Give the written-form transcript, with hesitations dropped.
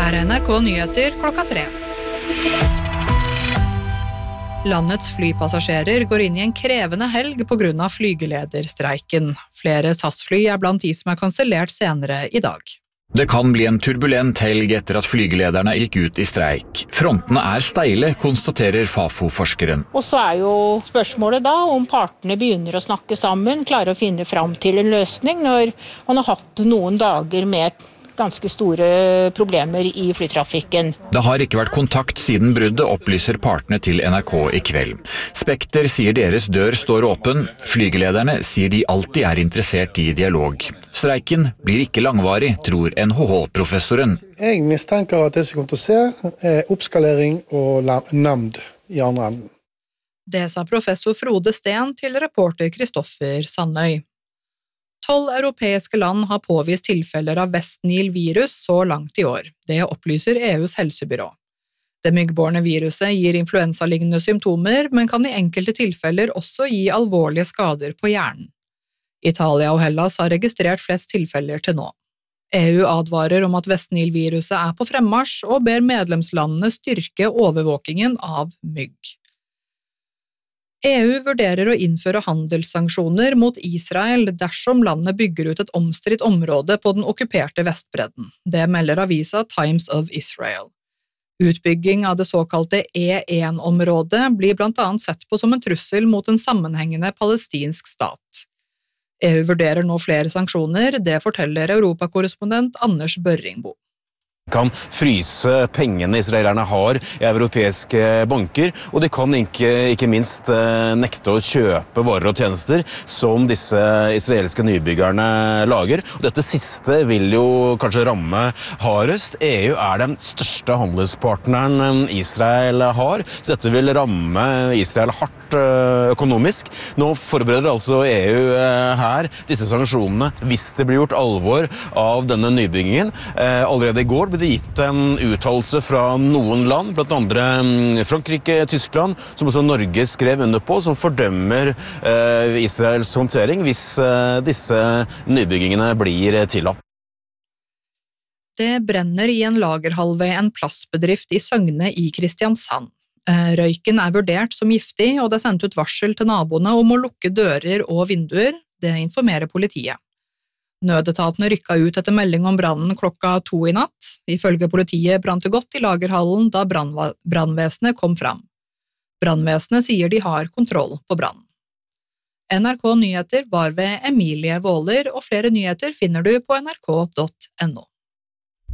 Her er NRK Nyheter 3:00. Landets flypassasjerer går inn i en krevende helg på grunn av flygelederstreiken. Flere SAS-fly er blant de som er kansellert senere i dag. Det kan bli en turbulent helg etter at flygelederne gikk ut i streik. Frontene er steile, konstaterer Fafo-forskeren. Og så er jo spørsmålet da om partene begynner å snakke sammen, klarer å finne fram til en løsning når man har hatt noen dager med ganske store problemer i flytrafikken. Det har ikke vært kontakt siden bruddet, opplyser partene til NRK i kveld. Spekter sier deres dør står åpen. Flygelederne sier de alltid er interessert i dialog. Streiken blir ikke langvarig, tror NHH-professoren. Jeg mistenker at det som kommer til å se er oppskalering og nemnd i andre enden. Det sa professor Frode Steen til reporter Kristoffer Sandøy. 12 europeiske land har påvist tilfeller av West Nile-virus så langt i år. Det opplyser EUs helsebyrå. Det myggbårne viruset gir influensalignende symptomer, men kan i enkelte tilfeller også gi alvorlige skader på hjernen. Italia og Hellas har registrert flest tilfeller til nå. EU advarer om at West Nile-viruset er på fremmarsj og ber medlemslandene styrke overvåkingen av mygg. EU vurderer å innføre handelssanksjoner mot Israel dersom landet bygger ut et omstridt område på den okkuperte Vestbredden. Det melder avisa Times of Israel. Utbygging av det såkalte E1-området blir blant annet sett på som en trussel mot en sammenhengende palestinsk stat. EU vurderer nå flere sanksjoner, det forteller europakorrespondent Anders Børringbo. Kan fryse pengene israelerne har i europeiske banker, og de kan ikke minst nekte å kjøpe varer og tjenester som disse israelske nybyggerne lager. Og dette siste vil jo kanskje ramme hardest. EU er den største handelspartneren Israel har, så dette vil ramme Israel hardt økonomisk. Nå forbereder altså EU her disse sanksjonene hvis det blir gjort alvor av denne nybyggingen. Allerede i går ble det gitt en uttalelse fra noen land, blant andre Frankrike, Tyskland, som også Norge skrev under på, som fordømmer Israels håndtering hvis disse nybyggingene blir tillatt. Det brenner i en lagerhall ved en plastbedrift i Søgne i Kristiansand. Røyken er vurdert som giftig, og det er sendt ut varsel til naboene om å lukke dører og vinduer. Det informerer politiet. Nødetatene rykka ut etter melding om brannen 2:00 i natt. Ifølge politiet brant det godt i lagerhallen da brannvesenet kom fram. Brannvesenet sier de har kontroll på brannen. NRK Nyheter var ved Emilie Våler, og flere nyheter finner du på nrk.no.